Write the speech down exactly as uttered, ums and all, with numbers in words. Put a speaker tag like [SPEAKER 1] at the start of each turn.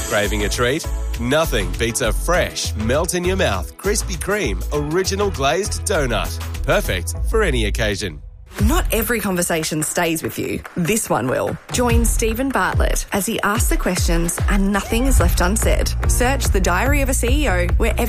[SPEAKER 1] Craving a treat? Nothing beats a fresh, melt-in-your-mouth Krispy Kreme original glazed donut. Perfect for any occasion.
[SPEAKER 2] Not every conversation stays with you. This one will. Join Stephen Bartlett as he asks the questions and nothing is left unsaid. Search The Diary of a C E O wherever